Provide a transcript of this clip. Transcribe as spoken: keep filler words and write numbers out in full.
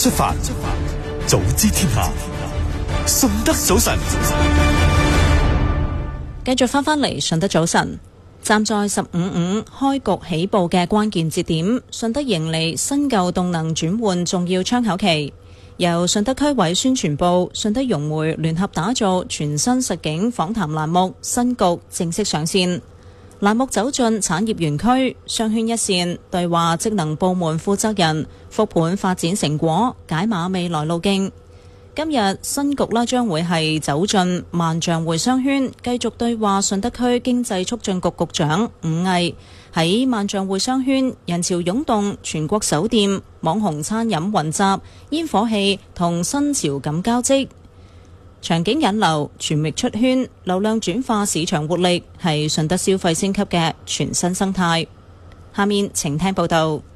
出發，早知天下，順德早晨。 繼續翻返嚟順德早晨，站在十五五開局起步嘅關鍵節點，順德迎嚟新舊動能轉換重要窗口期。由順德區委宣傳部、順德融匯聯合打造全新實景訪談欄目《新局》正式上線。欄目走進產業園區，雙圈一線對話職能部門負責人，復盤發展成果，解碼未來路徑。今日新局啦，將會係走進萬象匯商圈，繼續對話順德區經濟促進局局長伍毅。喺萬象匯商圈，人潮湧動，全國首店、網紅餐飲雲集，煙火氣同新潮感交織，場景引流，全域出圈，流量轉化市場活力，係順德消費升級嘅全新生態。下面請聽報道。